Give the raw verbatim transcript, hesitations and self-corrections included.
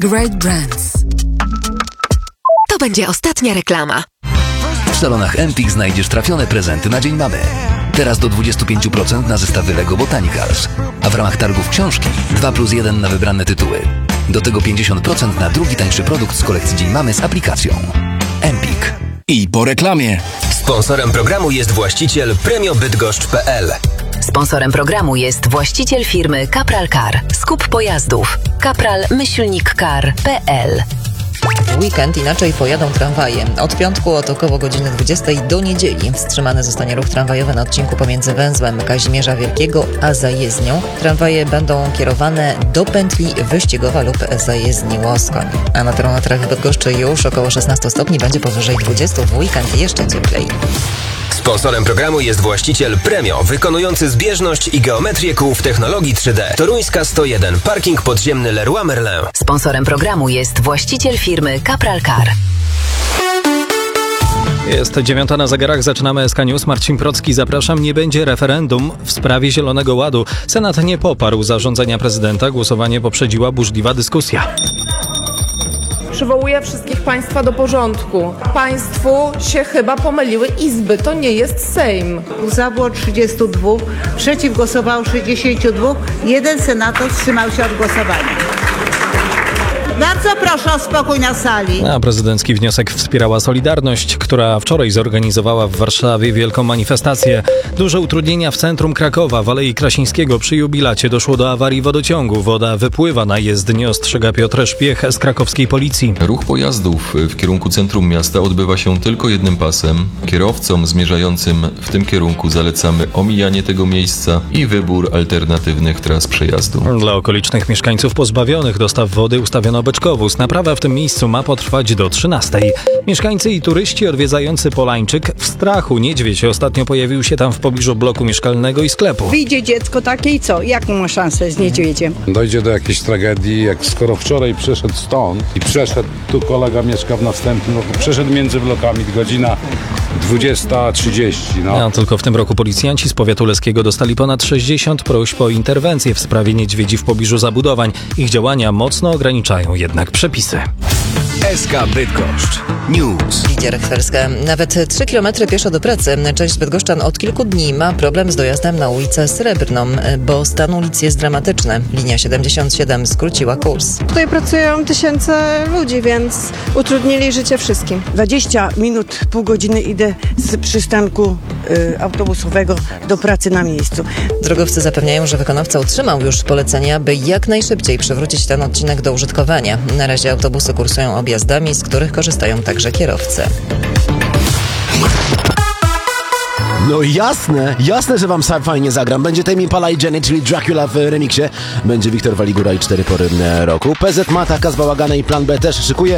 Great brands. To będzie ostatnia reklama. W salonach Empik znajdziesz trafione prezenty na Dzień Mamy. Teraz do dwadzieścia pięć procent na zestawy Lego Botanicals. A w ramach targów książki dwa plus jeden na wybrane tytuły. Do tego pięćdziesiąt procent na drugi tańszy produkt z kolekcji Dzień Mamy z aplikacją. Empik. I po reklamie. Sponsorem programu jest właściciel premio bydgoszcz kropka p l. Sponsorem programu jest właściciel firmy Kapral Car. Skup pojazdów. kapral myślnik car kropka p l. W weekend inaczej pojadą tramwaje. Od piątku od około godziny dwudziestej do niedzieli wstrzymany zostanie ruch tramwajowy na odcinku pomiędzy węzłem Kazimierza Wielkiego a zajezdnią. Tramwaje będą kierowane do pętli Wyścigowa lub zajezdni Łoskoń. A na termometrach w Bydgoszczy już około szesnaście stopni, będzie powyżej dwudziestu, w weekend jeszcze cieplej. Sponsorem programu jest właściciel Premio, wykonujący zbieżność i geometrię kół w technologii trzy D. Toruńska sto jeden, parking podziemny Leroy Merlin. Sponsorem programu jest właściciel firmy Kapral Car. Jest dziewiąta na zegarach, zaczynamy S K News. Marcin Procki, zapraszam. Nie będzie referendum w sprawie Zielonego Ładu. Senat nie poparł zarządzenia prezydenta. Głosowanie poprzedziła burzliwa dyskusja. Przywołuję wszystkich Państwa do porządku. Państwu się chyba pomyliły izby. To nie jest Sejm. Za było trzydziestu dwóch, przeciw głosowało sześćdziesięciu dwóch, jeden senator wstrzymał się od głosowania. Bardzo proszę o spokój na sali. A prezydencki wniosek wspierała Solidarność, która wczoraj zorganizowała w Warszawie wielką manifestację. Duże utrudnienia w centrum Krakowa, w Alei Krasińskiego. Przy jubilacie doszło do awarii wodociągu. Woda wypływa na jezdnię, ostrzega Piotr Szpiech z krakowskiej policji. Ruch pojazdów w kierunku centrum miasta odbywa się tylko jednym pasem. Kierowcom zmierzającym w tym kierunku zalecamy omijanie tego miejsca i wybór alternatywnych tras przejazdu. Dla okolicznych mieszkańców pozbawionych dostaw wody ustawiono beczkowóz. Naprawa w tym miejscu ma potrwać do trzynastej. Mieszkańcy i turyści odwiedzający Polańczyk w strachu. Niedźwiedź ostatnio pojawił się tam w pobliżu bloku mieszkalnego i sklepu. Wyjdzie dziecko takie i co? Jaką ma szansę z niedźwiedziem? Dojdzie do jakiejś tragedii, jak skoro wczoraj przeszedł stąd i przeszedł, tu kolega mieszka w następnym roku, przeszedł między blokami, godzina dwudziesta trzydzieści. No. A tylko w tym roku policjanci z powiatu leskiego dostali ponad sześćdziesiąt próśb o interwencję w sprawie niedźwiedzi w pobliżu zabudowań. Ich działania mocno ograniczają jednak przepisy. S K Bydgoszcz News. Lidia Rechwerska. Nawet trzy kilometry pieszo do pracy. Część bydgoszczan od kilku dni ma problem z dojazdem na ulicę Srebrną, bo stan ulic jest dramatyczny. Linia siedemdziesiąt siedem skróciła kurs. Tutaj pracują tysiące ludzi, więc utrudnili życie wszystkim. dwadzieścia minut, pół godziny idę z przystanku y, autobusowego do pracy na miejscu. Drogowcy zapewniają, że wykonawca utrzymał już polecenia, by jak najszybciej przywrócić ten odcinek do użytkowania. Na razie autobusy kursują objazdami, z których korzystają także kierowcy. No jasne, jasne, że wam fajnie zagram. Będzie Tame Impala i Jenny, czyli Dracula w remiksie. Będzie Wiktor Waligura i cztery pory roku. P Z ma taka z bałagana i Plan B też szykuje.